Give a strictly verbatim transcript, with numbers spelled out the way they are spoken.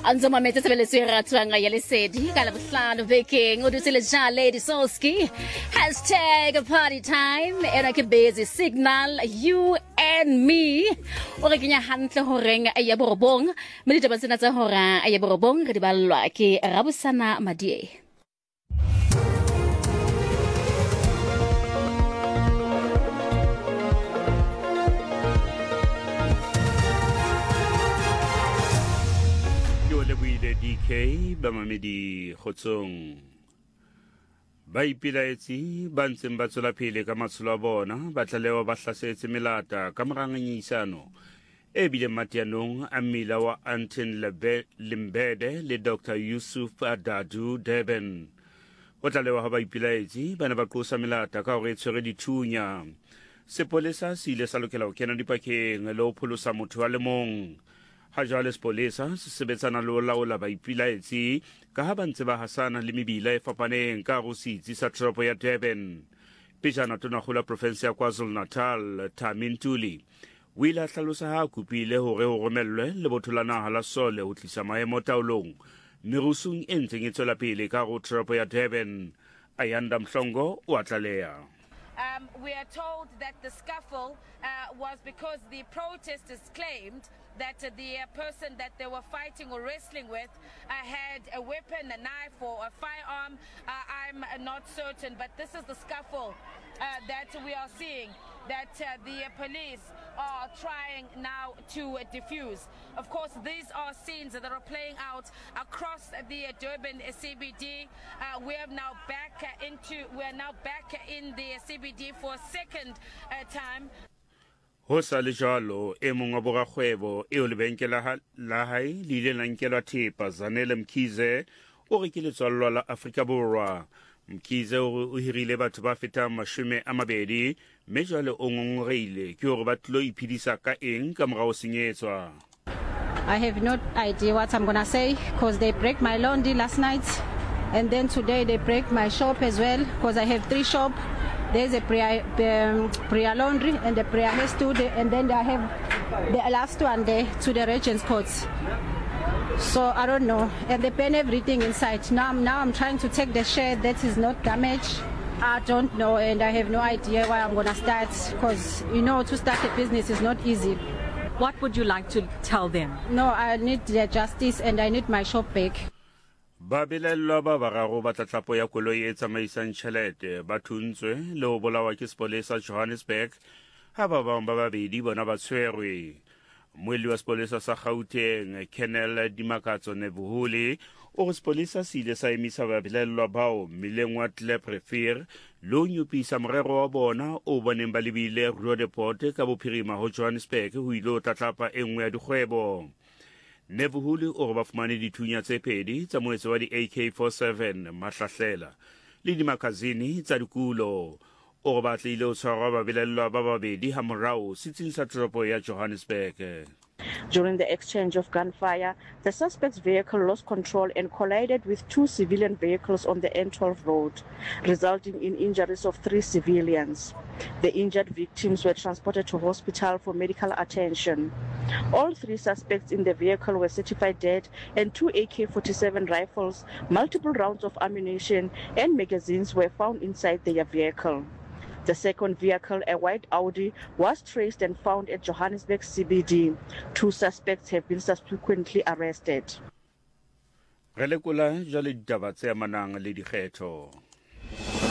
Anzoma metse sebeletso e ratwang ya lesedi ka la bohlano bekeng o dutse le ja Lady Soski hashtag party time era ke busy signal you and me o re kenya hantle horeng ya borobong me ditaba tsena tsa hora ya borobong re di ballwa ke Rabusana Madie. D K ba mamedi khotsong ba ipilaetsi ba ntseng ba tswela pele ka matsholo a bona ba tlalewa ba hlasetse melata ka moranganyisano e bile matianong a mmila wa Anton Limbede le Doctor Yusuf Adadu Durban o tlalewa ha ba ipilaetsi ba ne ba qosa melata ka hore tshwere dithunya sepolesa se ile sa lokela ho kena dipakeng le ho pholosa motho wa le mong. Ha jwale sepolesa se sebetsana le ho laola ba ipilaetsi ka ha ba ntse ba hasana le mebila e fapaneng ka ho setsi sa toropo ya Durban. Pejana tonakgolo ya province ya KwaZulu-Natal Tami Ntuli o ile a hlalosa ha kupile hore ho romellwe le botho la naha la Sole ho tlisa maemo taolong merusung e ntseng e tswela pele ka ho toropo ya Durban. Ayanda Mhlongo o a tlaleha. Um, we are told that the scuffle uh, was because the protesters claimed that uh, the uh, person that they were fighting or wrestling with uh, had a weapon, a knife or a firearm. Uh, I'm uh, not certain, but this is the scuffle uh, that we are seeing, that uh, the uh, police are trying now to uh, diffuse. Of course, these are scenes that are playing out across the uh, Durban uh, C B D. Uh, we are now back uh, into, we are now back in the uh, C B D for a second uh, time. Ho sa le jalo e mong wa borakgwebo e o lebenkela la hae le ile la nkelwa thepa Zanele Mkhize o re ke letswallwa la Afrika Borwa. Mkhize o hirile batho ba fetang mashome a mabedi mme jwale o ngongoreile ke hore ba tlo iphidisa ka eng ka morao senyetswa. I have no idea what I'm gonna say because they break my laundry last night and then today they break my shop as well because I have three shops. There's a prayer, um, prayer laundry and the prayer hair studio, and then I have the last one there to the Regent's Courts. So I don't know, and they burn everything inside. Now I'm now I'm trying to take the shed that is not damaged. I don't know, and I have no idea where I'm gonna start because you know to start a business is not easy. What would you like to tell them? No, I need their justice and I need my shop back. Babelelwa ba bararo ba tlatlapo ya koloi e tsamaisang tjhelete ba thuntswe le ho bolawa ke sepolesa Johannesburg ha ba bang ba babedi bona ba tshwerwe. Moeli wa sepolesa sa Gauteng Colonel Dimakatso Nebuhuli o re sepolesa se ile sa emisa babelelwa bao mileng wa Tleprefir lo nyupisa morero wa bona o boneng ba lebile Roodepoort ka bophirima ho Johannesburg ho ile o tlatlapa engwe ya dikgwebo. Nebuhuli o re ba fumane dithunya tse pedi tsa moetso wa di A K forty-seven mahlahlela le di makazini tsa dikulo o re ba tlile o tshwarwa babelelwa ba babedi ha morao setsing sa toropo ya Johannesburg. During the exchange of gunfire, the suspect's vehicle lost control and collided with two civilian vehicles on the N twelve road, resulting in injuries of three civilians. The injured victims were transported to hospital for medical attention. All three suspects in the vehicle were certified dead, and two A K forty-seven rifles, multiple rounds of ammunition, and magazines were found inside their vehicle. The second vehicle, a white Audi, was traced and found at Johannesburg C B D. Two suspects have been subsequently arrested. Re lekola jwale ditaba tse amanang le dikgetho.